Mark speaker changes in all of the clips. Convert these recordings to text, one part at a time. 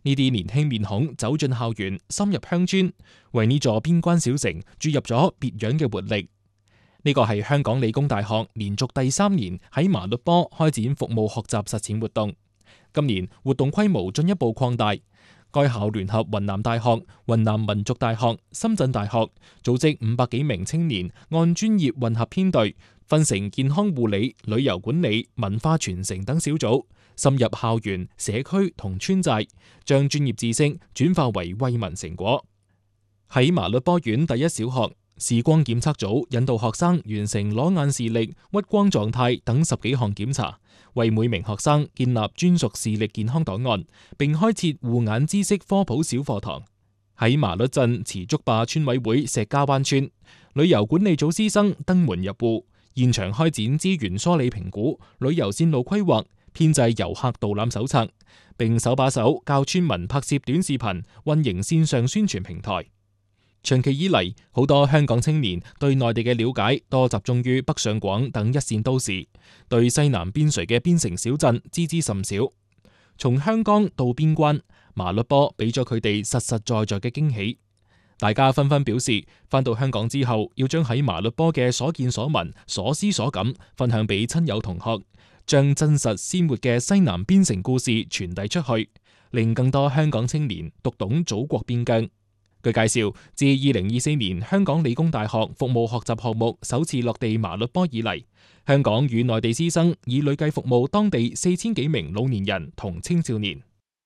Speaker 1: 呢啲年輕面孔走進校園，深入鄉村，為呢座邊關小城注入咗別樣嘅活力。呢個係香港理工大學連續第3年喺麻栗坡開展服務學習實踐活動。今年活動規模進一步擴大，該校聯合雲南大學、雲南民族大學、深圳大學，組織500幾名青年，按專業混合編隊，分成健康護理、旅遊管理、文化傳承等小組，深入校園、社區同村寨，將專業知識轉化為惠民成果。喺麻栗坡縣第一小學，視光檢測組引導學生完成裸眼視力、屈光狀態等10幾項檢查，為每名學生建立專屬視力健康檔案，並開設護眼知識科普小課堂。喺麻栗鎮慈竹壩村委會石家灣村，旅遊管理組師生登門入戶，現場開展資源梳理評估、旅遊線路規劃、編製遊客導覽手冊，並手把手教村民拍攝短視頻，運營線上宣傳平台。長期以嚟，好多香港青年對內地嘅了解多集中於北上廣等一線都市，對西南邊陲嘅邊城小鎮知之甚少。從香港到邊關，麻栗坡俾咗佢哋實實在在嘅驚喜。大家紛紛表示，返到香港之後，要將喺麻栗坡嘅所見所聞、所思所感分享俾親友同學，將真實鮮活嘅西南邊城故事傳遞出去，令更多香港青年讀懂祖國邊疆。據介紹，自2024年香港理工大學服務學習項目首次落地麻栗坡以嚟，香港與內地師生已累計服務當地4000幾名老年人同青少年。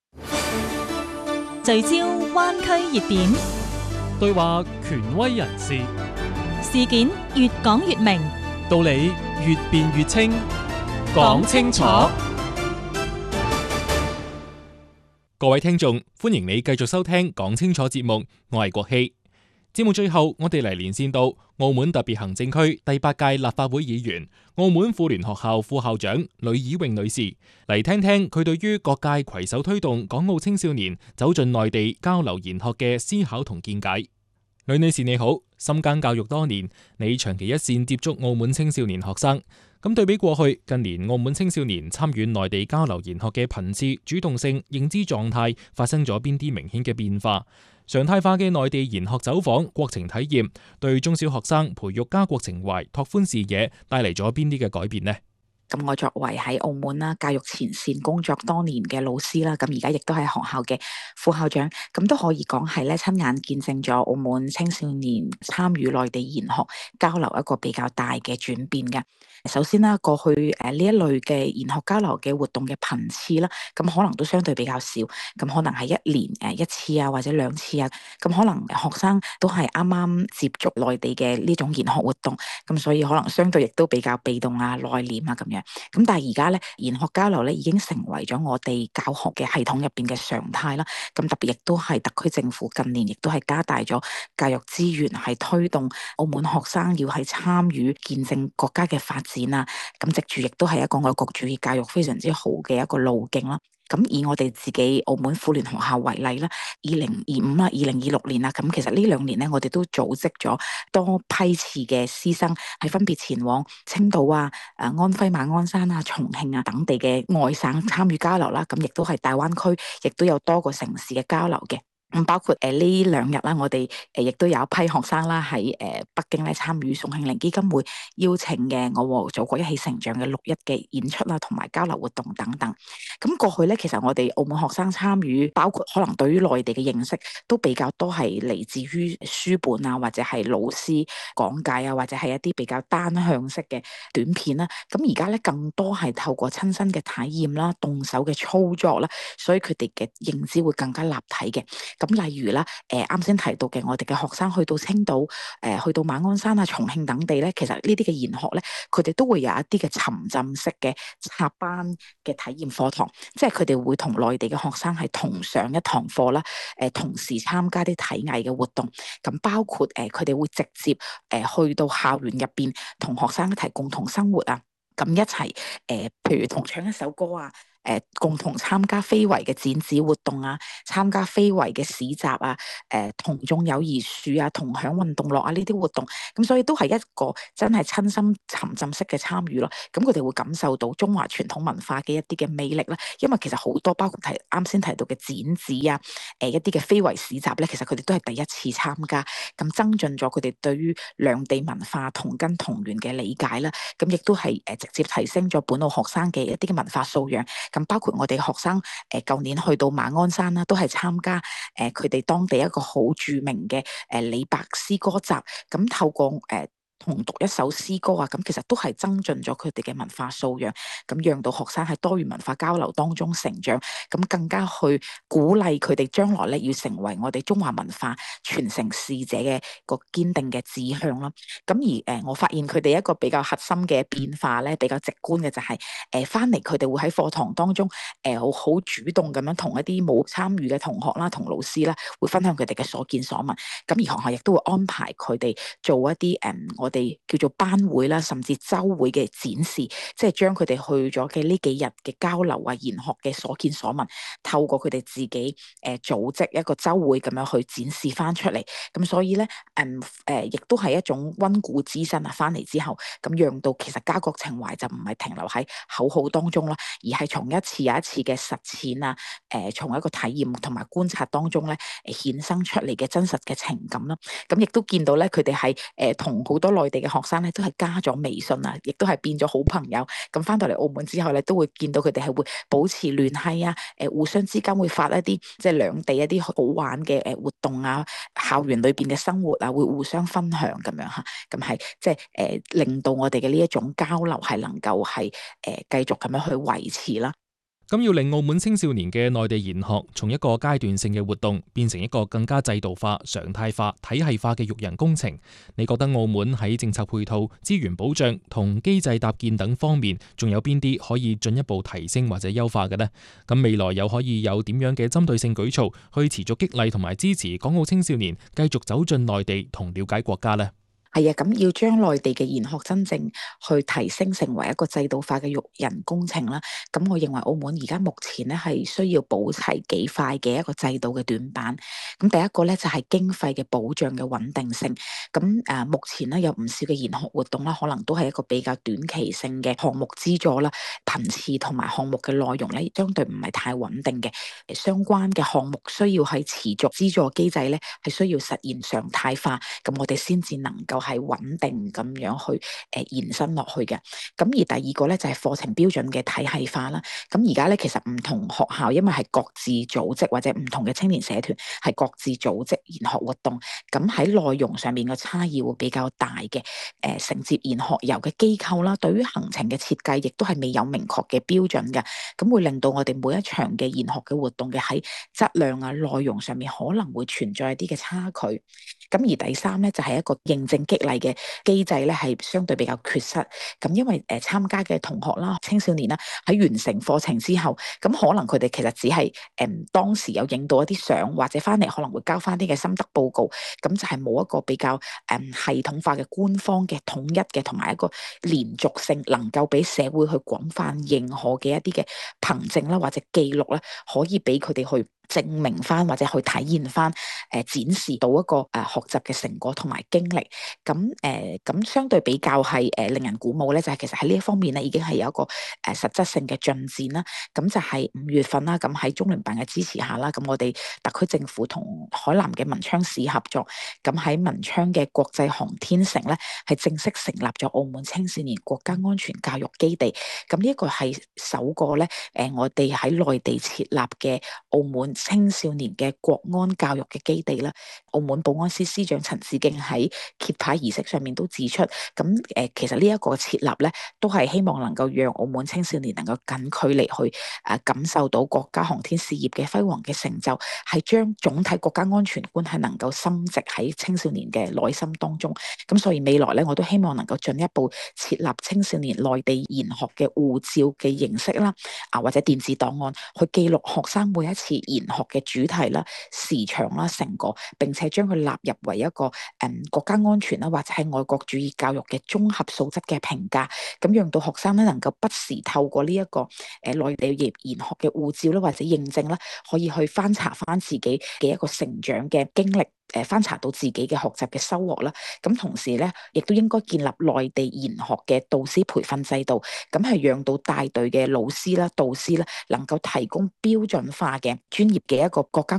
Speaker 2: 聚焦灣區熱點，
Speaker 3: 對話權威人士，
Speaker 2: 事件越講越明，
Speaker 3: 道理越辯越清，講清楚。
Speaker 1: 各位聽眾，歡迎你繼續收聽講清楚節目，我係郭希。節目最後，我哋嚟連線到澳門特別行政區第8屆立法會議員、澳門婦聯學校副校長呂以穎女士，嚟聽聽佢對於各界攜手推動港澳青少年走進內地交流研學嘅思考同見解。呂女士你好，深耕教育多年，你長期一線接觸澳門青少年學生。咁對比過去，近年澳門青少年參與內地交流研學嘅頻次、主動性、認知狀態發生咗邊啲明顯嘅變化？常態化嘅內地研學走訪、國情體驗，對中小學生培育家國情懷、拓寬視野，帶嚟咗邊啲嘅改變呢？
Speaker 4: 咁我作為喺澳門啦教育前線工作多年嘅老師啦，咁而家亦都係學校嘅副校長，咁都可以講係咧親眼見證咗澳門青少年參與內地研學交流一個比較大嘅轉變嘅。首先啦，過去呢一類嘅研學交流嘅活動嘅頻次啦，咁可能都相對比較少，咁可能係一年1次啊，或者2次啊，咁可能學生都係啱啱接觸內地嘅呢種研學活動，咁所以可能相對亦都比較被動啊、內斂啊咁樣。咁但係而家咧研學交流咧已經成為咗我哋教學嘅系統入邊嘅常態啦。咁特別亦都係特區政府近年亦都係加大咗教育資源，係推動澳門學生要係參與見證國家嘅發展啊。咁藉住亦都係一個愛國主義教育非常之好嘅一個路徑啦。咁以我哋自己澳門婦聯學校為例啦，2025啦、2026年啦，咁其實呢2年咧，我哋都組織咗多批次嘅師生係分別前往青島啊、安徽馬鞍山啊、重慶啊等地嘅外省參與交流啦。咁亦都係大灣區，亦都有多個城市嘅交流嘅。咁包括呢2日啦，我哋亦都有一批學生啦喺北京咧參與宋慶齡基金會邀請嘅《我和祖國一起成長》嘅6·1嘅演出啦，同埋交流活動等等。咁過去咧，其實我哋澳門學生參與，包括可能對於內地嘅認識都比較多係嚟自於書本啊，或者係老師講解啊，或者係一啲比較單向式嘅短片啦。咁而家咧更多係透過親身嘅體驗啦、動手嘅操作啦，所以佢哋嘅認知會更加立體嘅。咁例如啦，啱先提到嘅我哋嘅學生去到青島、去到馬鞍山啊、重慶等地咧，其實呢啲嘅研學咧，佢哋都會有一啲嘅沉浸式嘅插班嘅體驗課堂，即係佢哋會同內地嘅學生係同上一堂課啦，同時參加啲體藝嘅活動，咁包括佢哋會直接去到校園入邊同學生一齊共同生活啊。咁一齊譬如同唱一首歌啊， 共同參加非遺嘅展示活動啊，參加非遺嘅市集啊，同種友誼樹啊，同享運動樂啊呢啲活動，咁所以都係一個真係親身沉浸式嘅參與咯。咁佢哋會感受到中華傳統文化嘅一啲嘅魅力啦。因為其實好多包括啱先提到嘅展示啊，一啲嘅非遺市集咧，其實佢哋都係第一次參加，咁增進咗佢哋對於兩地文化同根同源嘅理解啦。咁亦都係直接提升咗本澳學生嘅一啲嘅文化素養。咁包括我哋學生舊年去到馬鞍山啦，都係參加佢哋當地一個好著名嘅李白詩歌集，咁透過同讀一首詩歌啊，咁其實都係增進咗佢哋嘅文化素養，咁讓到學生喺多元文化交流當中成長，咁更加去鼓勵佢哋將來咧要成為我哋中華文化傳承使者嘅個堅定嘅志向啦。咁而我發現佢哋一個比較核心嘅變化咧，比較直觀嘅就係翻嚟佢哋會喺課堂當中好主動咁樣同一啲冇參與嘅同學啦、同老師啦，會分享佢哋嘅所見所聞。咁而學校亦都會安排佢哋做一啲我哋叫做班會啦，甚至週會嘅展示，即係將佢哋去咗嘅呢幾日嘅交流啊、研學嘅所見所聞，透過佢哋自己組織一個週會咁樣去展示翻出嚟。咁所以咧亦都係一種溫故知新啊！翻嚟之後，咁讓到其實家國情懷就唔係停留喺口號當中啦，而係從一次又一次嘅實踐啊，從一個體驗同埋觀察當中咧衍生出嚟嘅真實嘅情感啦。咁亦都見到咧，佢哋係同好多內地嘅學生咧，都係加咗微信啊，亦都係變咗好朋友。咁翻到嚟澳門之後咧，都會見到佢哋係會保持聯繫啊，互相之間會發一啲即係兩地一啲好玩嘅活動啊，校園裏邊嘅生活啊，會互相分享咁樣嚇。咁係即係令到我哋嘅呢一種交流係能夠係繼續咁樣去維持啦。
Speaker 1: 咁要令澳門青少年嘅內地研學從一個階段性嘅活動變成一個更加制度化、常態化、體系化嘅育人工程，你覺得澳門喺政策配套、資源保障同機制搭建等方面，仲有邊啲可以進一步提升或者優化嘅呢？咁未來又可以有點樣嘅針對性舉措去持續激勵同埋支持港澳青少年繼續走進內地同了解國家呢？
Speaker 4: 係啊，咁要將內地嘅研學真正去提升成為一個制度化嘅育人工程啦。咁我認為澳門而家目前咧係需要補齊幾塊嘅一個制度嘅短板。咁第一個咧就係經費嘅保障嘅穩定性。咁目前咧有唔少嘅研學活動啦，可能都係一個比較短期性嘅項目資助啦，頻次同埋項目嘅內容咧相對唔係太穩定嘅。相關嘅項目需要係持續資助機制咧，係需要實現常態化，咁我哋先至能夠係穩定咁樣去延伸落去嘅。咁而第二個咧就係課程標準嘅體系化啦。咁而家咧其實唔同學校因為係各自組織或者唔同嘅青年社團係各自組織研學活動，咁喺內容上面嘅差異會比較大嘅。承接研學遊嘅機構啦，對於行程嘅設計亦都係未有明確嘅標準嘅，咁會令到我哋每一場嘅研學嘅活動嘅喺質量啊、內容上面可能會存在一啲嘅差距。咁而第三咧就係一個認證激勵嘅機制咧，係相對比較缺失。咁因為參加嘅同學啦、青少年啦，喺完成課程之後，咁可能佢哋其實只係當時有影到一啲相，或者翻嚟可能會交翻啲嘅心得報告，咁就係冇一個比較系統化嘅官方嘅統一嘅，同埋一個連續性，能夠俾社會去廣泛認可嘅一啲嘅憑證啦，或者記錄啦，可以俾佢哋去證明翻或者去體現翻展示到一個學習嘅成果同埋經歷。咁相對比較係令人鼓舞咧，就係其實喺呢一方面咧已經係有一個實質性嘅進展啦。咁就係5月份啦，咁喺中聯辦嘅支持下啦，咁我哋特區政府同海南嘅文昌市合作，咁喺文昌嘅國際航天城咧係正式成立咗澳門青少年國家安全教育基地。咁呢一個係首個咧我哋喺內地設立嘅澳門青少年嘅國安教育嘅基地啦。澳門保安司司長陳志敬喺揭牌儀式上面都指出，咁其實呢一個設立咧，都係希望能夠讓澳門青少年能夠近距離去感受到國家航天事業嘅輝煌嘅成就，係將總體國家安全觀係能夠深植喺青少年嘅內心當中。咁所以未來咧，我都希望能夠進一步設立青少年內地研學嘅護照嘅形式啦，或者電子檔案去記錄學生每一次研學嘅主題啦、時長啦、成果，並且將佢納入為一個國家安全啦或者係愛國主義教育嘅綜合素質嘅評價，咁讓到學生咧能夠不時透過呢一個內地研學嘅護照啦或者認證啦，可以去翻查翻自己嘅一個成長嘅經歷。翻查到自己嘅學習嘅收穫啦，咁同時咧，亦都應該建立內地研學嘅導師培訓制度，咁係讓到帶隊嘅老師啦、導師啦，能夠提供標準化嘅專業嘅一個國家